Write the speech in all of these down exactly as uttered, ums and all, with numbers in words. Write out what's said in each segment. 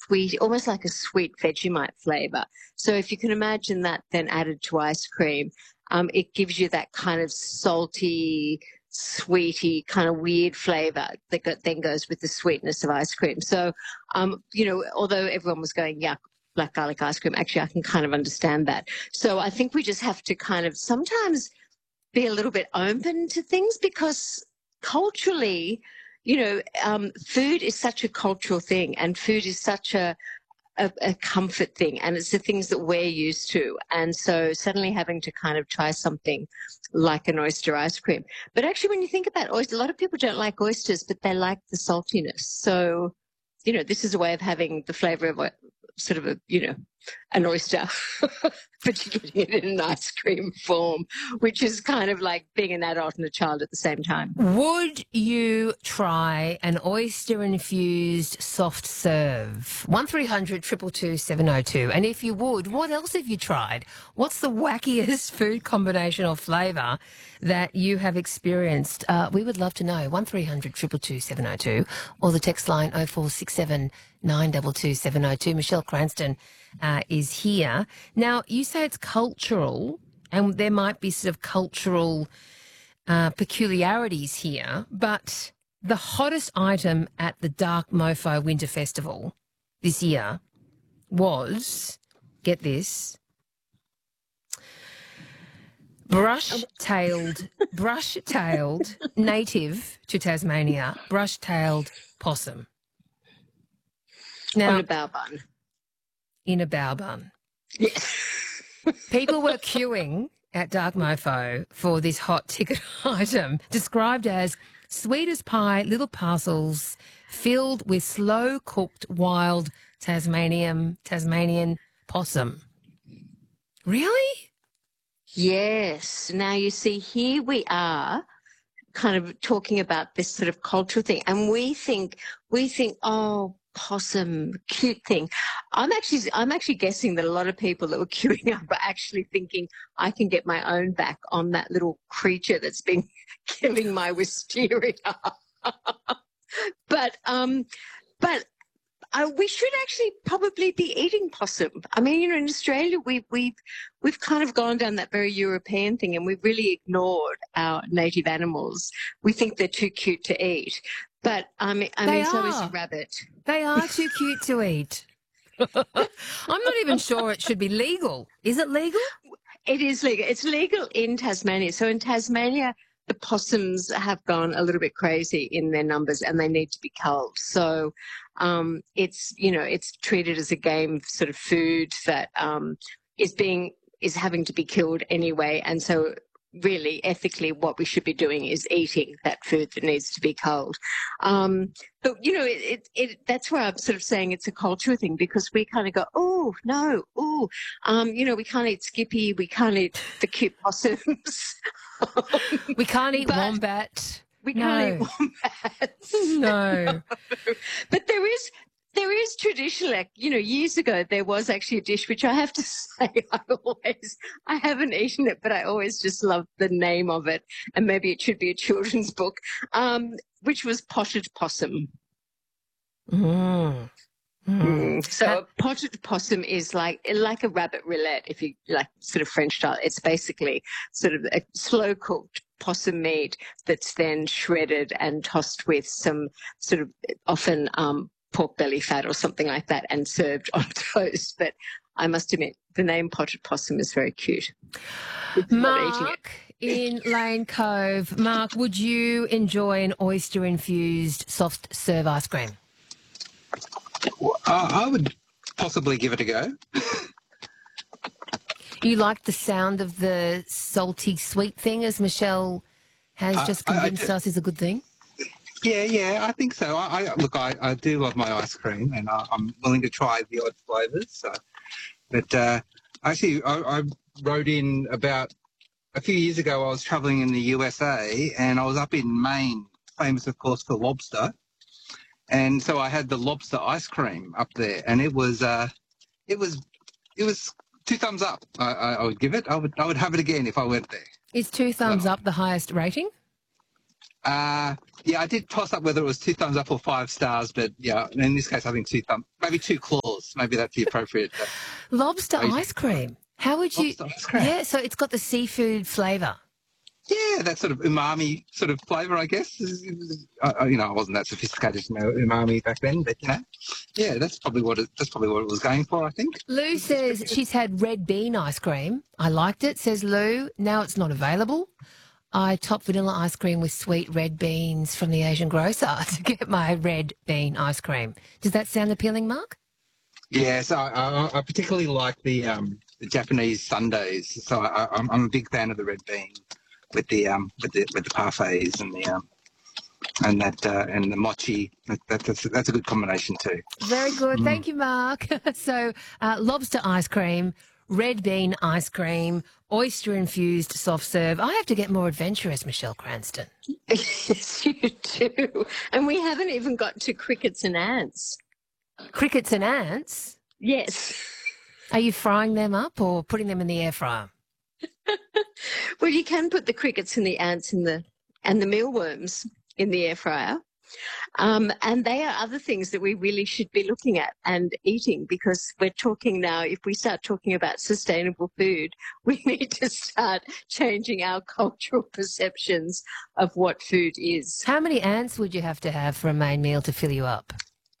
sweet, almost like a sweet Vegemite flavour. So if you can imagine that then added to ice cream, um, it gives you that kind of salty, sweety, kind of weird flavour that go, then goes with the sweetness of ice cream. So, um, you know, although everyone was going, yuck, black garlic ice cream, actually I can kind of understand that. So I think we just have to kind of sometimes be a little bit open to things because culturally, you know, um, food is such a cultural thing and food is such a, a, a comfort thing and it's the things that we're used to. And so suddenly having to kind of try something like an oyster ice cream. But actually, when you think about oysters, a lot of people don't like oysters, but they like the saltiness. So, you know, this is a way of having the flavour of a, sort of a, you know, an oyster, but you're getting it in an ice cream form, which is kind of like being an adult and a child at the same time. Would you try an oyster-infused soft serve? one three hundred two two two seven oh two. And if you would, what else have you tried? What's the wackiest food combination or flavour that you have experienced? Uh, we would love to know. one three hundred two two two seven oh two or the text line oh four six seven nine two two seven oh two. Michelle Cranston uh, is here. Now, you say it's cultural and there might be sort of cultural uh, peculiarities here, but the hottest item at the Dark Mofo Winter Festival this year was, get this, brush-tailed, brush-tailed, native to Tasmania, brush-tailed possum. Now, On a bao bun. In a bao bun. Yes. People were queuing at Dark Mofo for this hot ticket item, described as sweet as pie, little parcels filled with slow-cooked wild Tasmanian, Tasmanian possum. Really? Yes. Now, you see, here we are kind of talking about this sort of cultural thing, and we think, we think, oh, possum, cute thing. I'm actually, I'm actually guessing that a lot of people that were queuing up are actually thinking, I can get my own back on that little creature that's been killing my wisteria. but, um, but uh, we should actually probably be eating possum. I mean, you know, in Australia, we, we've, we've kind of gone down that very European thing and we've really ignored our native animals. We think they're too cute to eat. But, um, I They mean, so is are. a rabbit. They are too cute to eat. I'm not even sure it should be legal. Is it legal? It is legal. It's legal in Tasmania. So in Tasmania, the possums have gone a little bit crazy in their numbers and they need to be culled. So um, it's, you know, it's treated as a game sort of food that um, is being, is having to be killed anyway. And so really ethically what we should be doing is eating that food that needs to be culled. Um, but, you know, it, it, it, that's where I'm sort of saying it's a cultural thing because we kind of go, oh, no, oh, um, you know, we can't eat Skippy, we can't eat the cute possums. We can't eat But wombat. We No. can't eat wombats. No. No. But there is there is tradition, like, you know, years ago there was actually a dish which I have to say I always, I haven't eaten it, but I always just love the name of it. And maybe it should be a children's book, um, which was potted possum. Mm. Mm. Mm. So a potted possum is like like a rabbit roulette, if you like, sort of French style. It's basically sort of a slow cooked possum meat that's then shredded and tossed with some sort of often um, pork belly fat or something like that and served on toast. But I must admit, the name potted possum is very cute. It's not eating Mark it. in Lane Cove. Mark, would you enjoy an oyster-infused soft serve ice cream? Uh, I would possibly give it a go. You like the sound of the salty sweet thing, as Michelle has Uh, just I- I convinced do- us is a good thing? Yeah, yeah, I think so. I, I look, I, I do love my ice cream, and I, I'm willing to try the odd flavours. So, but uh, actually, I, I rode in about a few years ago. I was travelling in the U S A, and I was up in Maine, famous, of course, for lobster. And so I had the lobster ice cream up there, and it was, uh, it was, it was two thumbs up. I, I, I would give it. I would, I would have it again if I went there. Is two thumbs So- up the highest rating? Uh, yeah, I did toss up whether it was two thumbs up or five stars, but yeah, in this case, I think two thumbs, maybe two claws. Maybe that's the appropriate. Uh, Lobster way to- ice cream. How would you? Lobster ice cream. Yeah, so it's got the seafood flavour. Yeah, that sort of umami sort of flavour, I guess. I, I- you know, I wasn't that sophisticated to know umami back then, but you know, yeah, that's probably what it, that's probably what it was going for, I think. Lou says she's had red bean ice cream. I liked it, says Lou. Now it's not available. I top vanilla ice cream with sweet red beans from the Asian grocer to get my red bean ice cream. Does that sound appealing, Mark? Yeah, so I, I, I particularly like the um, the Japanese sundaes. So I, I'm, I'm a big fan of the red bean with the um with the with the parfaits and the um and that uh, and the mochi. That, that, that's that's a good combination too. Very good. Thank you, Mark. So uh, lobster ice cream, red bean ice cream, oyster-infused soft serve. I have to get more adventurous, Michelle Cranston. Yes, you do. And we haven't even got to crickets and ants. Crickets and ants. Yes. Are you frying them up or putting them in the air fryer? Well, you can put the crickets and the ants in the and the mealworms in the air fryer. Um, and they are other things that we really should be looking at and eating, because we're talking now, if we start talking about sustainable food, we need to start changing our cultural perceptions of what food is. How many ants would you have to have for a main meal to fill you up?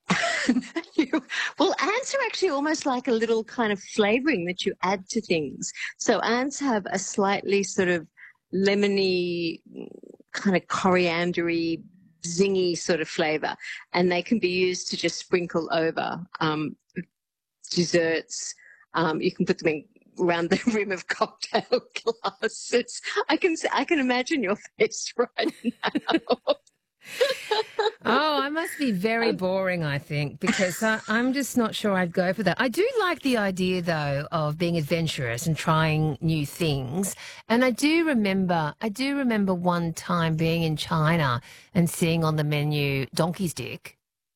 Well, ants are actually almost like a little kind of flavoring that you add to things. So ants have a slightly sort of lemony, kind of coriandery, zingy sort of flavor, and they can be used to just sprinkle over um, desserts. Um, you can put them in around the rim of cocktail glasses. I can I can imagine your face right now. Oh, I must be very boring, I think, because I, I'm just not sure I'd go for that. I do like the idea, though, of being adventurous and trying new things. And I do remember, I do remember one time being in China and seeing on the menu donkey's dick.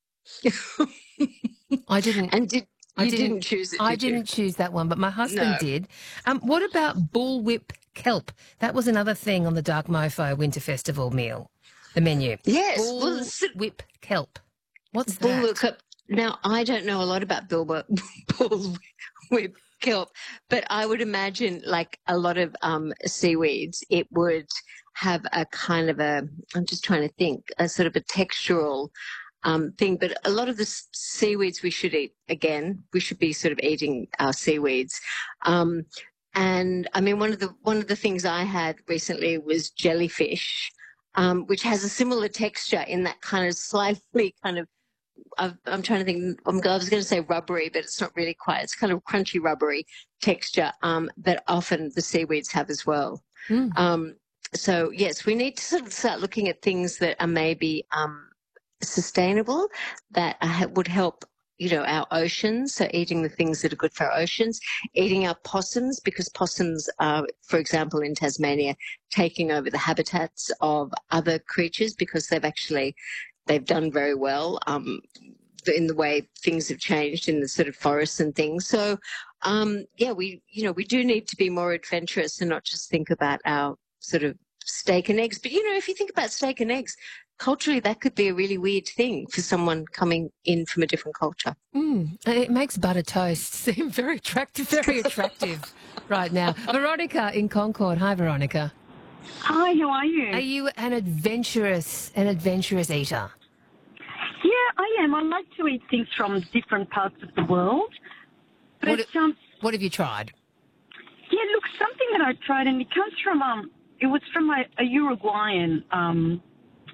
I didn't. And did I you didn't, didn't choose it? Did I you? didn't choose that one, but my husband No. did. Um, what about bullwhip kelp? That was another thing on the Dark Mofo Winter Festival meal, the menu. Yes. Well, it's- Bullwhip kelp. What's that? Bullwhip. Now, I don't know a lot about bullwhip, bullwhip kelp, but I would imagine, like a lot of um, seaweeds, it would have a kind of a, I'm just trying to think, a sort of a textural um, thing. But a lot of the s- seaweeds we should eat, again, we should be sort of eating our seaweeds. Um, and I mean, one of the one of the things I had recently was jellyfish, um, which has a similar texture in that kind of slightly kind of, I've, I'm trying to think, I'm, I was going to say rubbery, but it's not really quite. It's kind of crunchy, rubbery texture um, that often the seaweeds have as well. Mm. Um, so, yes, we need to sort of start looking at things that are maybe um, sustainable, that are, would help, you know, our oceans. So eating the things that are good for our oceans, eating our possums, because possums are, for example, in Tasmania, taking over the habitats of other creatures because they've actually, they've done very well um, in the way things have changed in the sort of forests and things. So, um, yeah, we, you know, we do need to be more adventurous and not just think about our sort of steak and eggs. But, you know, if you think about steak and eggs, culturally, that could be a really weird thing for someone coming in from a different culture. Mm. It makes butter toast seem very attractive, very attractive right now. Veronica in Concord. Hi, Veronica. Hi, how are you? Are you an adventurous, an adventurous eater? Yeah, I am. I like to eat things from different parts of the world. But What, it's, um, what have you tried? yeah, look, something that I tried, and it comes from, um, it was from a, a Uruguayan, um,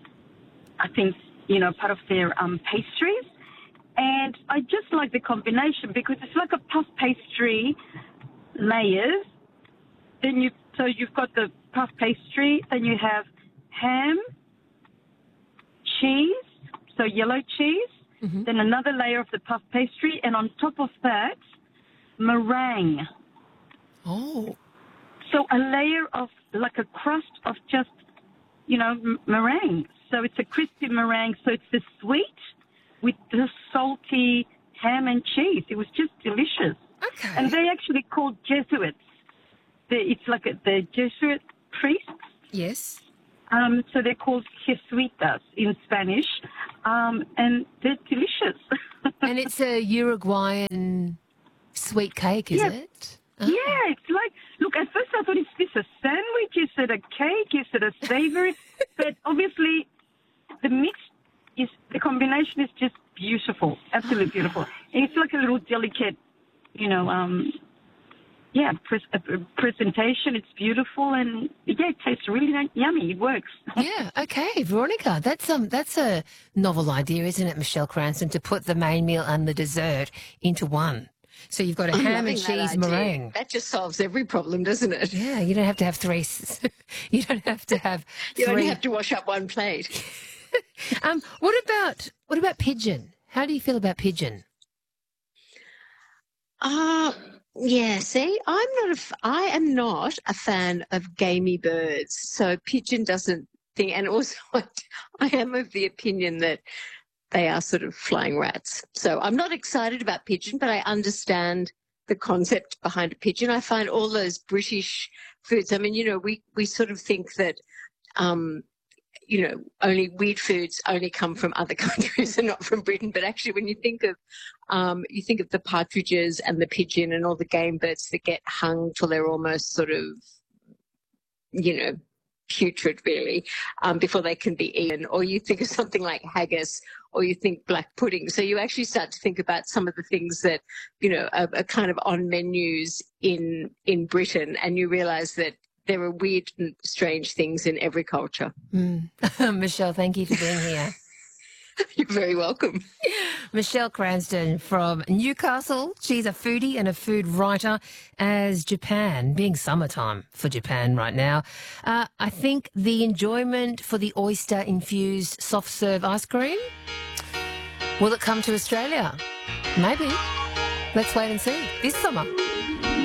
I think, you know, part of their um, pastries. And I just like the combination because it's like a puff pastry layers. Then you, so you've got the puff pastry, then you have ham, cheese, so yellow cheese, Mm-hmm. then another layer of the puff pastry, and on top of that, meringue. Oh. So a layer of, like a crust of just, you know, m- meringue. So it's a crispy meringue, so it's the sweet with the salty ham and cheese. It was just delicious. Okay. And they actually called Jesuits. The, it's like a, the Jesuit priests. Yes. Um, so they're called jesuitas in Spanish, um, and they're delicious. And it's a Uruguayan sweet cake, is Yes. it? Yeah, it's like, look, at first I thought, is this a sandwich? Is it a cake? Is it a savory? But obviously the mix is, the combination is just beautiful, absolutely beautiful. And it's like a little delicate, you know, um, yeah, pres- uh, presentation. It's beautiful, and yeah, it tastes really ni- yummy. It works. Yeah, okay, Veronica, that's um, that's a novel idea, isn't it, Michelle Cranston, to put the main meal and the dessert into one. So you've got a I'm ham loving and that cheese idea. meringue. That just solves every problem, doesn't it? Yeah, you don't have to have three. s- You don't have to have You three. only have to wash up one plate. Um, what about what about pigeon? How do you feel about pigeon? Uh, yeah, see, I'm not a, f- I am not a fan of gamey birds. So pigeon doesn't think, and also I am of the opinion that they are sort of flying rats. So I'm not excited about pigeon, but I understand the concept behind a pigeon. I find all those British foods, I mean, you know, we, we sort of think that, um, you know, only weird foods only come from other countries and not from Britain. But actually, when you think of, um, you think of the partridges and the pigeon and all the game birds that get hung till they're almost sort of, you know, putrid really, um, before they can be eaten. Or you think of something like haggis, or you think black pudding. So you actually start to think about some of the things that, you know, are, are kind of on menus in in Britain, and you realise that there are weird and strange things in every culture. Mm. Michelle, thank you for being here. You're very welcome. Michelle Cranston from Newcastle. She's a foodie and a food writer. As Japan, being summertime for Japan right now, uh, I think the enjoyment for the oyster-infused soft serve ice cream, will it come to Australia? Maybe. Let's wait and see this summer.